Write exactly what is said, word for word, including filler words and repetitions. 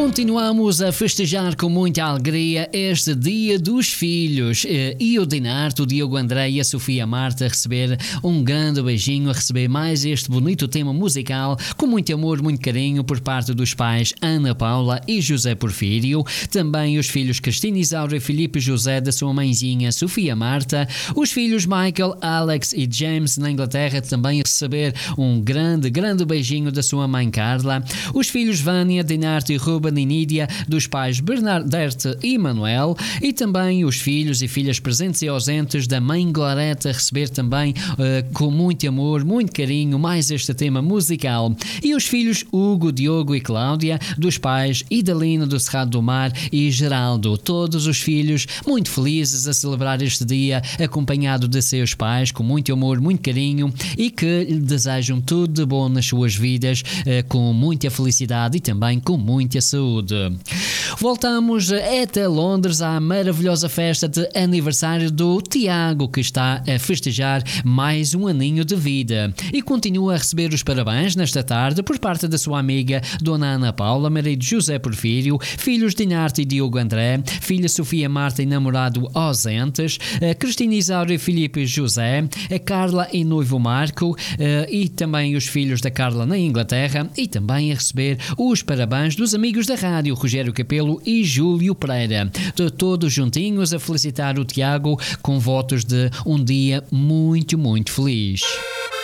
Continuamos a festejar com muita alegria este Dia dos Filhos e o Dinarte, o Diogo André e a Sofia Marta a receber um grande beijinho, a receber mais este bonito tema musical com muito amor, muito carinho por parte dos pais Ana Paula e José Porfírio, também os filhos Cristina Isaura e Filipe José da sua mãezinha Sofia Marta, os filhos Michael, Alex e James na Inglaterra também a receber um grande, grande beijinho da sua mãe Carla, os filhos Vânia, Dinarte e Ruben e Nídia dos pais Bernadette e Manuel e também os filhos e filhas presentes e ausentes da mãe Gloreta a receber também uh, com muito amor, muito carinho mais este tema musical e os filhos Hugo, Diogo e Cláudia dos pais Idalina do Cerrado do Mar e Geraldo, todos os filhos muito felizes a celebrar este dia acompanhado de seus pais com muito amor, muito carinho e que lhe desejam tudo de bom nas suas vidas uh, com muita felicidade e também com muita saúde. Voltamos até Londres à maravilhosa festa de aniversário do Tiago, que está a festejar mais um aninho de vida e continua a receber os parabéns nesta tarde por parte da sua amiga Dona Ana Paula, marido José Porfírio, filhos Dinarte e Diogo André, filha Sofia Marta e namorado ausentes, a Cristina Isaura e Filipe José, a Carla e noivo Marco e também os filhos da Carla na Inglaterra e também a receber os parabéns dos amigos da rádio Rogério Capelo e Júlio Pereira, de todos juntinhos a felicitar o Tiago com votos de um dia muito, muito feliz.